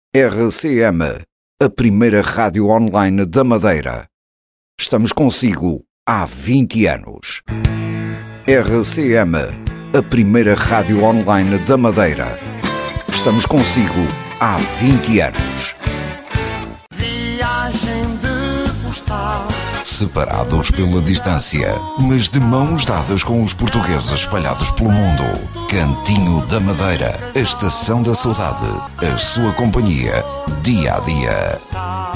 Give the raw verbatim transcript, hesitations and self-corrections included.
R C M, a primeira rádio online da Madeira. Estamos consigo há vinte anos. R C M, a primeira rádio online da Madeira. Estamos consigo há vinte anos. Viagem de postal. Separados pela distância, mas de mãos dadas com os portugueses espalhados pelo mundo. Cantinho da Madeira, a estação da saudade, a sua companhia, dia a dia.